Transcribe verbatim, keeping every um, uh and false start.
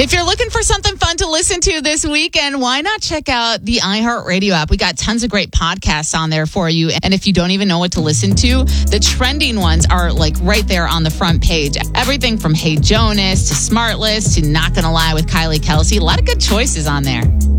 If you're looking for something fun to listen to this weekend, why not check out the iHeartRadio app? We got tons of great podcasts on there for you. And if you don't even know what to listen to, the trending ones are like right there on the front page. Everything from Hey Jonas to Smartless to Not Gonna Lie with Kylie Kelsey. A lot of good choices on there.